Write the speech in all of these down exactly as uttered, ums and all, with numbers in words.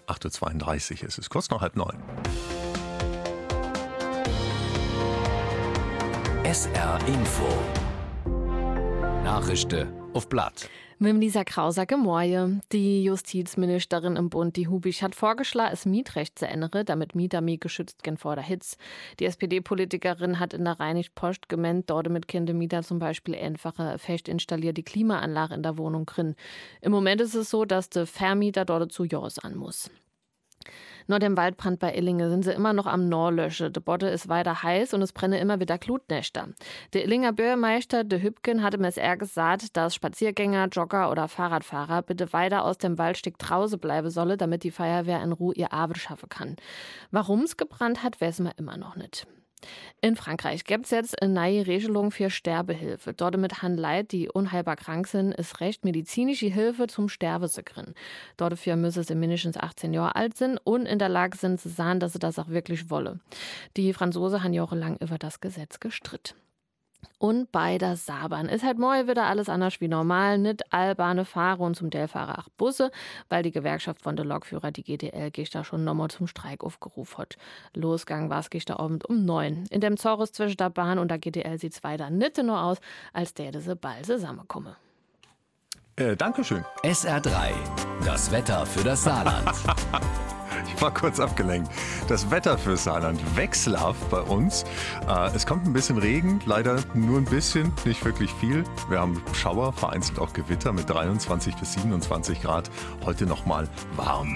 acht Uhr zweiunddreißig ist es, kurz nach halb neun. S R Info. Nachrichten auf Blatt. Mit Lisa Krauser, Morgen. Die Justizministerin im Bund, die Hubich, hat vorgeschlagen, das Mietrecht zu ändern, damit Mieter mehr geschützt gehen vor der Hitze. Die S P D-Politikerin hat in der Rheinische Post gemeint, dort mit Kindermieter zum Beispiel einfache fest installierte Klimaanlage in der Wohnung drin. Im Moment ist es so, dass der Vermieter dort zu Jaws an muss. Nach dem Waldbrand bei Illinge sind sie immer noch am Norlösche. Die Bodde ist weiter heiß und es brenne immer wieder Glutnächte. Der Illinger Bürgermeister, de Hübken, hatte mir es eher gesagt, dass Spaziergänger, Jogger oder Fahrradfahrer bitte weiter aus dem Waldstück draußen bleiben solle, damit die Feuerwehr in Ruhe ihr Arbeit schaffen kann. Warum es gebrannt hat, wissen wir immer noch nicht. In Frankreich gibt es jetzt eine neue Regelung für Sterbehilfe. Dort mit han Leid, die unheilbar krank sind, ist recht medizinische Hilfe zum Sterben zu kriegen. Dafür müssen sie mindestens achtzehn Jahre alt sein und in der Lage sind zu sagen, dass sie das auch wirklich wollen. Die Franzosen haben jahrelang über das Gesetz gestritten. Und bei der Saarbahn ist halt morgen wieder alles anders wie normal. Nicht all Bahnen fahren und zum Teil fahren auch Busse, weil die Gewerkschaft von der Lokführer, die G D L, gestern schon nochmal zum Streik aufgerufen hat. Losgang war es gestern Abend um neun. In dem Zorus zwischen der Bahn und der G D L sieht es weiter nicht nur aus, als der sie bald zusammenkommen. Äh, Dankeschön. S R drei. Das Wetter für das Saarland. Ich war kurz abgelenkt. Das Wetter für Saarland wechselhaft bei uns. Äh, es kommt ein bisschen Regen, leider nur ein bisschen, nicht wirklich viel. Wir haben Schauer, vereinzelt auch Gewitter mit dreiundzwanzig bis siebenundzwanzig Grad. Heute nochmal warm.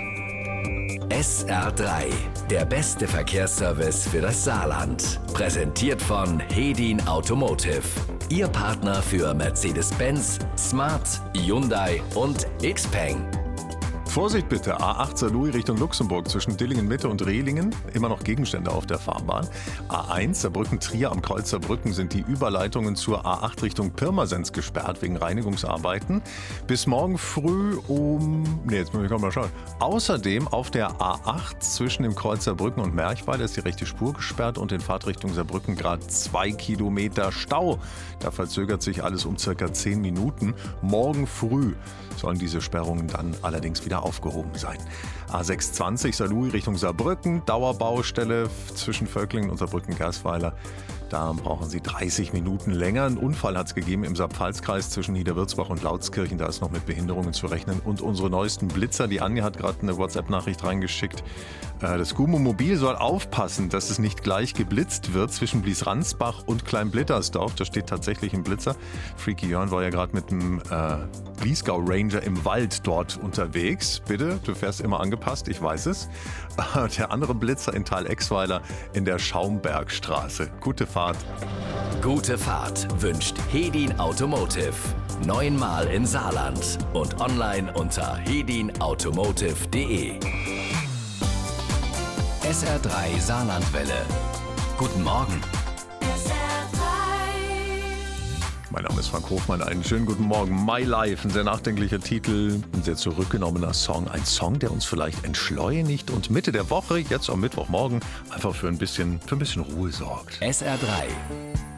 S R drei. Der beste Verkehrsservice für das Saarland. Präsentiert von Hedin Automotive. Ihr Partner für Mercedes-Benz, Smart, Hyundai und Xpeng. Vorsicht bitte, A acht Saarlouis Richtung Luxemburg zwischen Dillingen Mitte und Rehlingen. Immer noch Gegenstände auf der Fahrbahn. A eins Saarbrücken-Trier am Kreuz Saarbrücken sind die Überleitungen zur A acht Richtung Pirmasens gesperrt wegen Reinigungsarbeiten. Bis morgen früh um... Ne, jetzt muss ich mal schauen. Außerdem auf der A acht zwischen dem Kreuz Saarbrücken und Merchweiler ist die rechte Spur gesperrt und in Fahrtrichtung Saarbrücken gerade zwei Kilometer Stau. Da verzögert sich alles um circa zehn Minuten. Morgen früh sollen diese Sperrungen dann allerdings wieder aufgehoben sein. A sechshundertzwanzig Saarlouis Richtung Saarbrücken, Dauerbaustelle zwischen Völklingen und Saarbrücken-Gersweiler. Da brauchen Sie dreißig Minuten länger. Einen Unfall hat es gegeben im Saar-Pfalz-Kreis zwischen Niederwürzbach und Lautskirchen. Da ist noch mit Behinderungen zu rechnen. Und unsere neuesten Blitzer, die Anja hat gerade eine WhatsApp-Nachricht reingeschickt. Das Gumo-Mobil soll aufpassen, dass es nicht gleich geblitzt wird zwischen Bliesransbach und Kleinblittersdorf. Da steht tatsächlich ein Blitzer. Freaky Jörn war ja gerade mit einem äh, Bliesgau Ranger im Wald dort unterwegs. Bitte, du fährst immer angepasst, ich weiß es. Der andere Blitzer in Thal-Exweiler in der Schaumbergstraße. Gute Fahrt. Gute Fahrt wünscht Hedin Automotive. Neunmal im Saarland und online unter hedin automotive punkt de. S R drei Saarlandwelle. Guten Morgen. Mein Name ist Frank Hofmann, einen schönen guten Morgen. My Life, ein sehr nachdenklicher Titel, ein sehr zurückgenommener Song. Ein Song, der uns vielleicht entschleunigt und Mitte der Woche, jetzt am Mittwochmorgen, einfach für ein bisschen, für ein bisschen Ruhe sorgt. S R drei.